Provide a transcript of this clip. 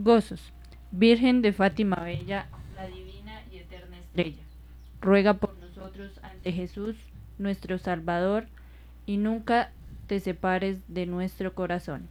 Gozos. Virgen de Fátima Bella, la divina y eterna estrella, ruega por nosotros ante Jesús, nuestro Salvador, y nunca te separes de nuestro corazón.